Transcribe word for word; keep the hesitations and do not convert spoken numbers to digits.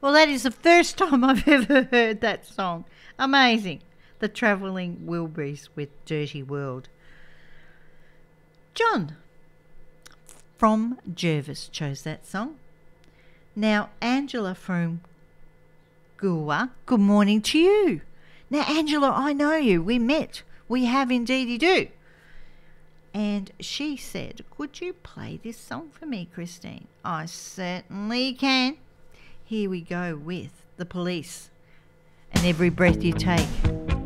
Well, that is the first time I've ever heard that song. Amazing. The Travelling Wilburys with Dirty World. John from Jervis chose that song. Now, Angela from Goa, good morning to you. Now, Angela, I know you. We met. We have indeedy do. And she said, could you play this song for me, Christine? I certainly can. Here we go with The Police and Every Breath You Take.